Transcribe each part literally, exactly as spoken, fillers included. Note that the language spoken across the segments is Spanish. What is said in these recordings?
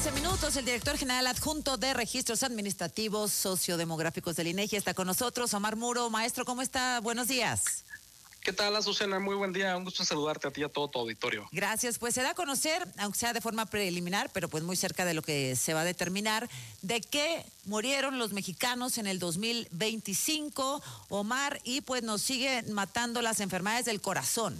once minutos, el director general adjunto de Registros Administrativos Sociodemográficos del INEGI está con nosotros, Omar Muro. Maestro, ¿cómo está? Buenos días. ¿Qué tal, Azucena? Muy buen día, un gusto en saludarte a ti y a todo tu auditorio. Gracias, pues se da a conocer, aunque sea de forma preliminar, pero pues muy cerca de lo que se va a determinar, de qué murieron los mexicanos en el dos mil veinticinco, Omar, y pues nos siguen matando las enfermedades del corazón.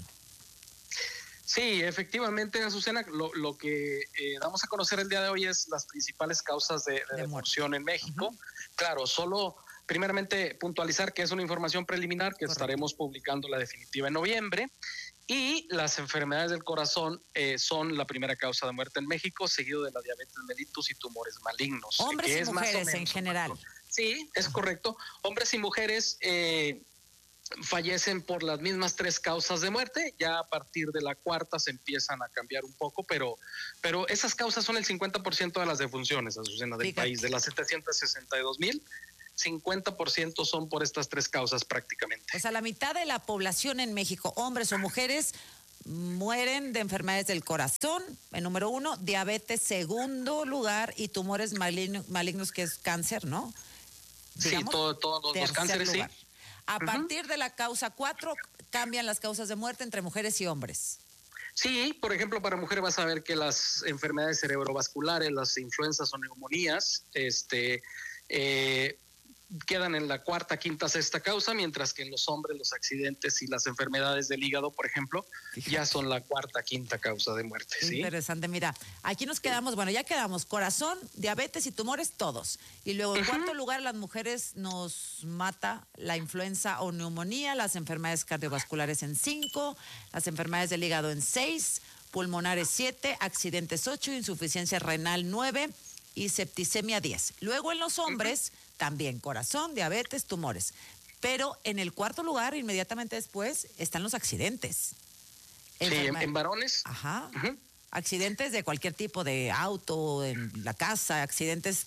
Sí, efectivamente, Azucena, lo, lo que eh, damos a conocer el día de hoy es las principales causas de, de, de defunción en México. Uh-huh. Claro, solo primeramente puntualizar que es una información preliminar que Correcto. Estaremos publicando la definitiva en noviembre, y las enfermedades del corazón eh, son la primera causa de muerte en México, seguido de la diabetes mellitus y tumores malignos. Hombres que y es mujeres más o menos, en general. Sí, es uh-huh. correcto. Hombres y mujeres eh, fallecen por las mismas tres causas de muerte. Ya a partir de la cuarta se empiezan a cambiar un poco, pero, pero esas causas son el cincuenta por ciento de las defunciones, Azucena, del Fíjate. país. De las setecientos sesenta y dos mil, cincuenta por ciento son por estas tres causas prácticamente. O sea, la mitad de la población en México, hombres o mujeres, mueren de enfermedades del corazón, en número uno, diabetes segundo lugar, y tumores malignos, malignos que es cáncer, ¿no? Digamos, sí, todos todo, los cánceres, lugar. sí. A uh-huh. partir de la causa cuatro, cambian las causas de muerte entre mujeres y hombres. Sí, por ejemplo, para mujeres vas a ver que las enfermedades cerebrovasculares, las influencias o neumonías, este, eh, quedan en la cuarta, quinta, sexta causa, mientras que en los hombres los accidentes y las enfermedades del hígado, por ejemplo, Fíjate. ya son la cuarta, quinta causa de muerte. ¿sí? Interesante, mira, aquí nos quedamos, bueno, ya quedamos, corazón, diabetes y tumores, todos. Y luego, en uh-huh. cuarto lugar, las mujeres nos mata la influenza o neumonía, las enfermedades cardiovasculares en cinco, las enfermedades del hígado en seis, pulmonares siete, accidentes ocho, insuficiencia renal nueve y septicemia diez. Luego en los hombres, uh-huh. también corazón, diabetes, tumores. Pero en el cuarto lugar, inmediatamente después, están los accidentes. Sí, en, en varones. Ajá. Uh-huh. Accidentes de cualquier tipo, de auto, en la casa, accidentes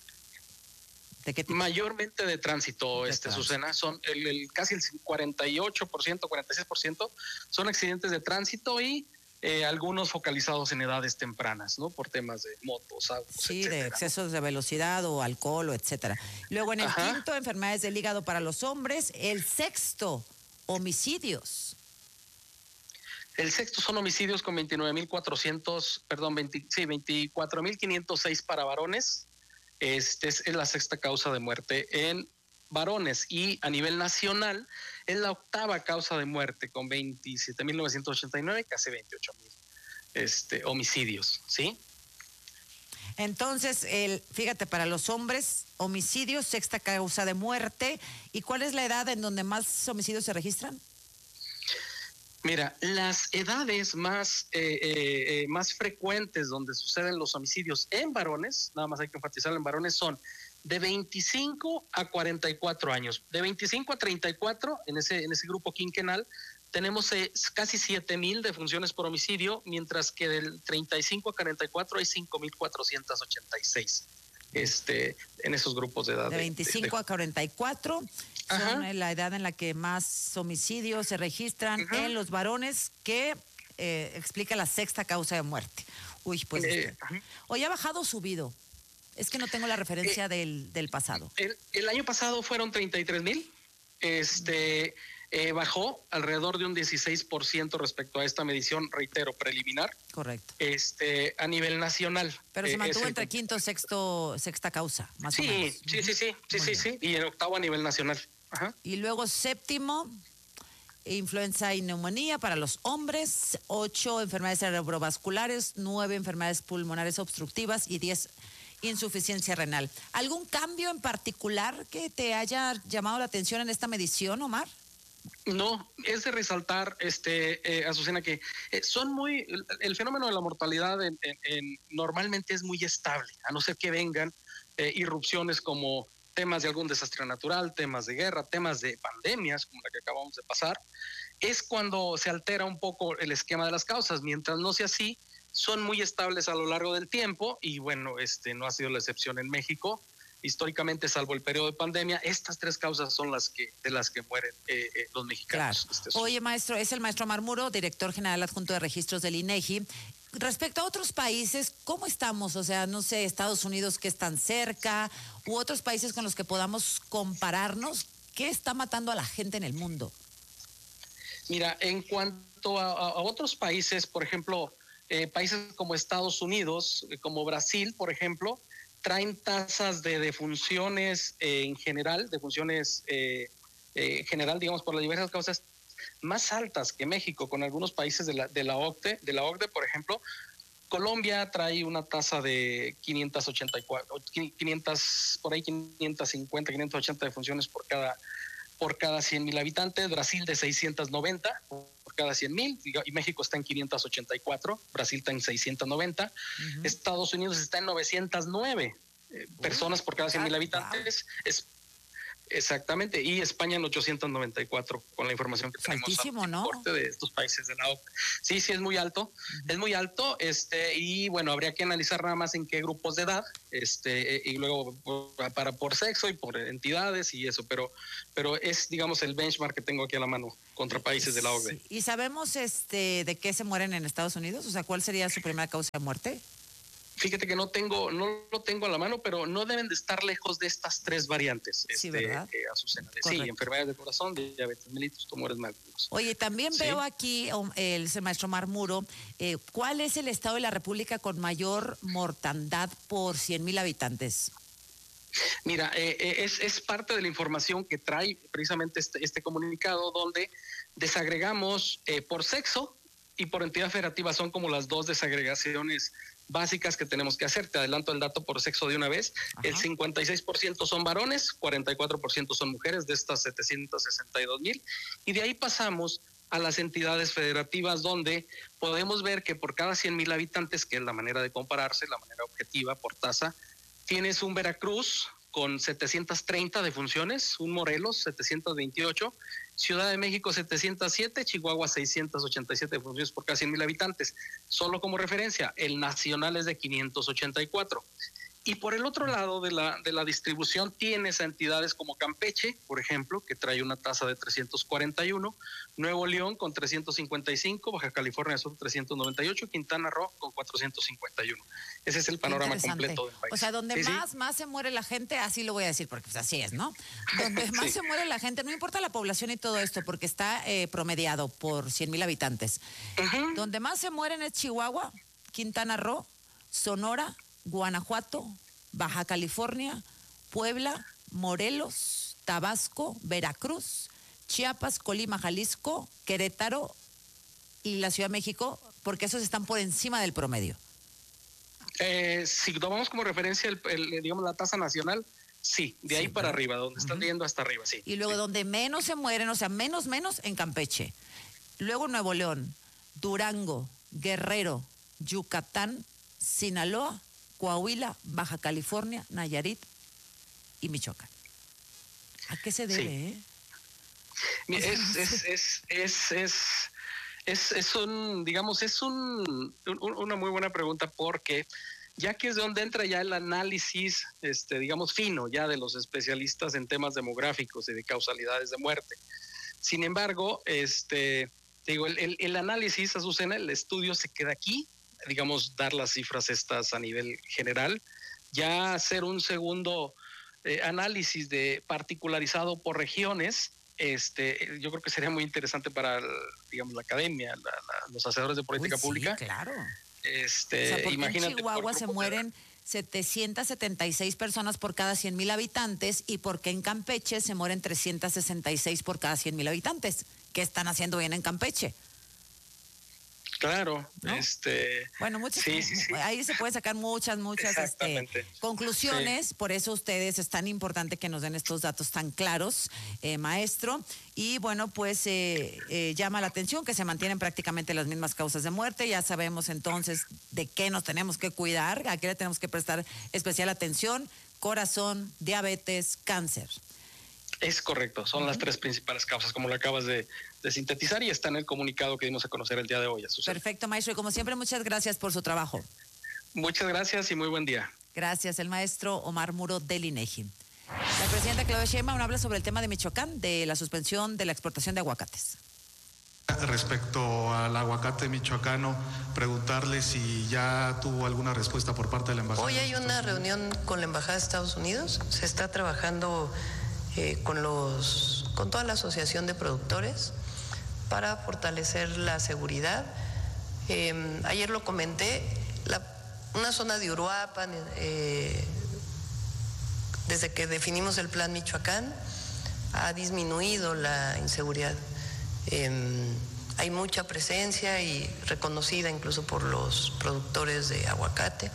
de qué tipo. Mayormente de tránsito, de este, tránsito. Susana, son el, el casi el cuarenta y ocho por ciento, cuarenta y seis por ciento son accidentes de tránsito, y Eh, algunos focalizados en edades tempranas, ¿no? Por temas de motos, autos, Sí, etcétera, de excesos de velocidad o alcohol o etcétera. Luego en el Ajá. quinto, enfermedades del hígado para los hombres. El sexto, homicidios. El sexto son homicidios con veintinueve mil cuatrocientos, perdón, veinte, sí, veinticuatro mil quinientos seis para varones. Este es la sexta causa de muerte en varones, y a nivel nacional es la octava causa de muerte con veintisiete mil novecientos ochenta y nueve, casi veintiocho mil este, homicidios, ¿sí? Entonces, el, fíjate, para los hombres, homicidios, sexta causa de muerte. ¿Y cuál es la edad en donde más homicidios se registran? Mira, las edades más, eh, eh, más frecuentes donde suceden los homicidios en varones, nada más hay que enfatizar en varones, son de veinticinco a cuarenta y cuatro años. De veinticinco a treinta y cuatro, en ese, en ese grupo quinquenal, tenemos eh, casi siete mil defunciones por homicidio, mientras que del treinta y cinco a cuarenta y cuatro hay cinco mil cuatrocientos ochenta y seis este, en esos grupos de edad. De veinticinco de, de... a cuarenta y cuatro son Ajá. la edad en la que más homicidios se registran Ajá. en los varones, que eh, explica la sexta causa de muerte. Uy, pues eh, este, hoy ha bajado o subido. Es que no tengo la referencia eh, del, del pasado. El, el año pasado fueron treinta y tres mil. Este eh, bajó alrededor de un dieciséis por ciento respecto a esta medición, reitero, preliminar. Correcto. Este, a nivel nacional. Pero se mantuvo eh, entre quinto, sexto, sexta causa, más sí, o menos. Sí, sí, sí, sí, sí, sí. Y en octavo a nivel nacional. Ajá. Y luego séptimo, influenza y neumonía para los hombres, ocho enfermedades cerebrovasculares, nueve enfermedades pulmonares obstructivas y diez insuficiencia renal. ¿Algún cambio en particular que te haya llamado la atención en esta medición, Omar? No, es de resaltar, este, eh, Azucena, que eh, son muy, el, el fenómeno de la mortalidad en, en, en, normalmente es muy estable, a no ser que vengan eh, irrupciones como temas de algún desastre natural, temas de guerra, temas de pandemias, como la que acabamos de pasar. Es cuando se altera un poco el esquema de las causas. Mientras no sea así, son muy estables a lo largo del tiempo, y bueno, este no ha sido la excepción en México, históricamente, salvo el periodo de pandemia, estas tres causas son las que de las que mueren eh, eh, los mexicanos. Claro. Este, Oye, maestro, es el maestro Omar Muro, director general adjunto de registros del INEGI. Respecto a otros países, ¿cómo estamos? O sea, no sé, Estados Unidos, que están cerca, u otros países con los que podamos compararnos. ¿Qué está matando a la gente en el mundo? Mira, en cuanto a, a otros países, por ejemplo, eh, países como Estados Unidos, como Brasil, por ejemplo, traen tasas de defunciones eh, en general, defunciones eh, eh, en general, digamos, por las diversas causas, más altas que México, con algunos países de la, de la OCDE, de la OCDE, por ejemplo. Colombia trae una tasa de quinientos ochenta y cuatro, quinientos, por ahí quinientos cincuenta, quinientos ochenta defunciones por cada por cada cien mil habitantes, Brasil de seiscientos noventa por cada cien mil, y México está en quinientos ochenta y cuatro, Brasil está en seiscientos noventa, uh-huh. Estados Unidos está en novecientos nueve eh, uh, personas por cada cien mil habitantes, wow. es, exactamente, y España en ochocientos noventa y cuatro, con la información que tenemos. Altísimo, ¿no? De estos países de la OCDE. Sí, sí, es muy alto, uh-huh. es muy alto, este, y bueno, habría que analizar nada más en qué grupos de edad, este, y luego para por sexo y por entidades y eso, pero, pero es, digamos, el benchmark que tengo aquí a la mano contra países de la OCDE. Sí. ¿Y sabemos este de qué se mueren en Estados Unidos? O sea, ¿cuál sería su primera causa de muerte? Fíjate que no tengo, no lo tengo a la mano, pero no deben de estar lejos de estas tres variantes. Sí, este, ¿verdad? Eh, Azucena. Sí, enfermedades de corazón, diabetes mellitus, tumores malignos. Oye, también ¿sí? veo aquí, el, el maestro Omar Muro, eh, ¿cuál es el estado de la República con mayor mortandad por cien mil habitantes? Mira, eh, es, es parte de la información que trae precisamente este, este comunicado, donde desagregamos eh, por sexo y por entidad federativa. Son como las dos desagregaciones básicas que tenemos que hacer. Te adelanto el dato por sexo de una vez. Ajá. El cincuenta y seis por ciento son varones, cuarenta y cuatro por ciento son mujeres, de estas setecientos sesenta y dos mil. Y de ahí pasamos a las entidades federativas, donde podemos ver que por cada cien mil habitantes, que es la manera de compararse, la manera objetiva por tasa, tienes un Veracruz con setecientos treinta defunciones, un Morelos setecientos veintiocho, Ciudad de México setecientos siete, Chihuahua seiscientos ochenta y siete defunciones por cada cien mil habitantes. Solo como referencia, el nacional es de quinientos ochenta y cuatro. Y por el otro lado de la, de la distribución tienes a entidades como Campeche, por ejemplo, que trae una tasa de trescientos cuarenta y uno, Nuevo León con trescientos cincuenta y cinco, Baja California Sur trescientos noventa y ocho, Quintana Roo con cuatrocientos cincuenta y uno. Ese es el panorama completo del país. O sea, donde sí, más, sí. más se muere la gente, así lo voy a decir, porque pues así es, ¿no? Donde más sí. se muere la gente, no importa la población y todo esto, porque está eh, promediado por cien mil habitantes. Uh-huh. Donde más se mueren es Chihuahua, Quintana Roo, Sonora, Guanajuato, Baja California, Puebla, Morelos, Tabasco, Veracruz, Chiapas, Colima, Jalisco, Querétaro y la Ciudad de México, porque esos están por encima del promedio. Eh, si tomamos como referencia el, el, digamos, la tasa nacional, sí, de sí, ahí para ¿verdad? Arriba, donde uh-huh. están yendo hasta arriba, sí. Y luego sí. donde menos se mueren, o sea, menos, menos en Campeche. Luego Nuevo León, Durango, Guerrero, Yucatán, Sinaloa, Coahuila, Baja California, Nayarit y Michoacán. ¿A qué se debe, sí. eh? Es, es, es, es, es, es, es, es un, digamos, es un, un, una muy buena pregunta, porque ya que es de donde entra ya el análisis, este, digamos, fino ya de los especialistas en temas demográficos y de causalidades de muerte. Sin embargo, este, digo, el, el, el análisis, Azucena, el estudio se queda aquí, digamos, dar las cifras estas a nivel general, ya hacer un segundo eh, análisis de particularizado por regiones, este, yo creo que sería muy interesante para, el, digamos, la academia, la, la, los hacedores de política Uy, pública. Sí, claro. Este, o sea, porque imagínate, en Chihuahua se mueren setecientas setenta y seis personas por cada cien mil habitantes, y porque en Campeche se mueren trescientas sesenta y seis por cada cien mil habitantes. ¿Qué están haciendo bien en Campeche? Claro, ¿no? este... Bueno, muchas, sí, sí, sí. ahí se pueden sacar muchas, muchas este, conclusiones, sí. Por eso ustedes es tan importante que nos den estos datos tan claros, eh, maestro, y bueno, pues eh, eh, llama la atención que se mantienen prácticamente las mismas causas de muerte. Ya sabemos entonces de qué nos tenemos que cuidar, a qué le tenemos que prestar especial atención: corazón, diabetes, cáncer. Es correcto, son uh-huh. las tres principales causas, como lo acabas de, de sintetizar, y está en el comunicado que dimos a conocer el día de hoy, Azucena. Perfecto, maestro, y como siempre, muchas gracias por su trabajo. Muchas gracias y muy buen día. Gracias, el maestro Omar Muro del INEGI. La presidenta Claudia Sheinbaum habla sobre el tema de Michoacán, de la suspensión de la exportación de aguacates. Respecto al aguacate michoacano, preguntarle si ya tuvo alguna respuesta por parte de la embajada. Hoy hay una reunión con la embajada de Estados Unidos. Se está trabajando eh, con los, con toda la asociación de productores para fortalecer la seguridad. Eh, ayer lo comenté, la, una zona de Uruapan, eh, desde que definimos el plan Michoacán, ha disminuido la inseguridad. Eh, hay mucha presencia y reconocida incluso por los productores de aguacate,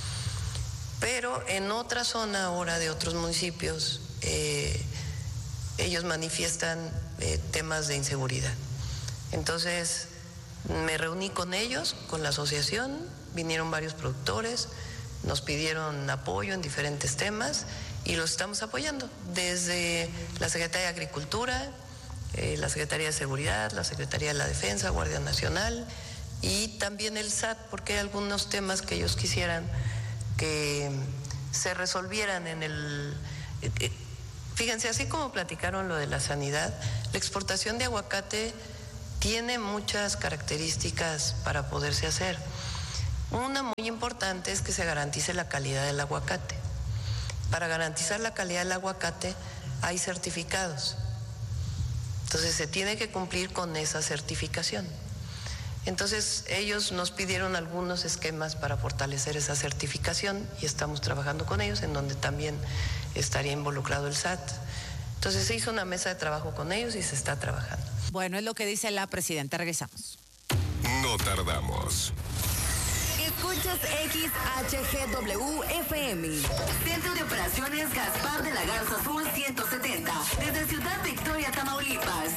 pero en otra zona ahora de otros municipios eh, ellos manifiestan eh, temas de inseguridad. Entonces me reuní con ellos, con la asociación, vinieron varios productores, nos pidieron apoyo en diferentes temas y los estamos apoyando desde la Secretaría de Agricultura, Eh, la Secretaría de Seguridad, la Secretaría de la Defensa, Guardia Nacional y también el S A T, porque hay algunos temas que ellos quisieran que se resolvieran en el... Eh, fíjense, así como platicaron lo de la sanidad, la exportación de aguacate tiene muchas características para poderse hacer. Una muy importante es que se garantice la calidad del aguacate. Para garantizar la calidad del aguacate hay certificados. Entonces se tiene que cumplir con esa certificación. Entonces ellos nos pidieron algunos esquemas para fortalecer esa certificación y estamos trabajando con ellos, en donde también estaría involucrado el S A T. Entonces se hizo una mesa de trabajo con ellos y se está trabajando. Bueno, es lo que dice la presidenta. Regresamos. No tardamos. Escuchas X H G W F M. Centro de Operaciones Gaspar de la Garza Azul ciento setenta. Desde Ciudad Victoria, Tamaulipas.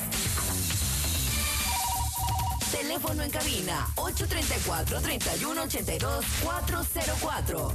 Teléfono en cabina ocho tres cuatro, tres uno ocho dos, cuatro cero cuatro.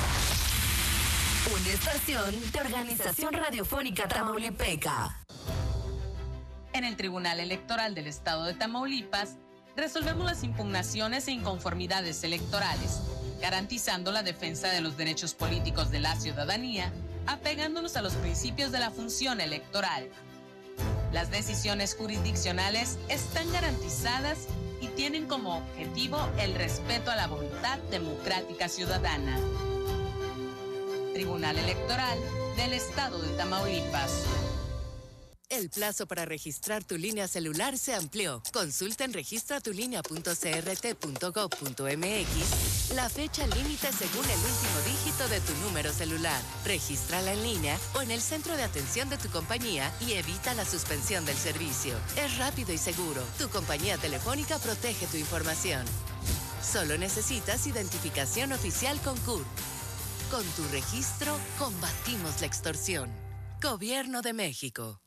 Una estación de Organización Radiofónica Tamaulipeca. En el Tribunal Electoral del Estado de Tamaulipas, resolvemos las impugnaciones e inconformidades electorales, garantizando la defensa de los derechos políticos de la ciudadanía, apegándonos a los principios de la función electoral. Las decisiones jurisdiccionales están garantizadas y tienen como objetivo el respeto a la voluntad democrática ciudadana. Tribunal Electoral del Estado de Tamaulipas. El plazo para registrar tu línea celular se amplió. Consulta en registra tu línea punto c r t punto gov punto m x la fecha límite según el último dígito de tu número celular. Regístrala en línea o en el centro de atención de tu compañía y evita la suspensión del servicio. Es rápido y seguro. Tu compañía telefónica protege tu información. Solo necesitas identificación oficial con C U R. Con tu registro, combatimos la extorsión. Gobierno de México.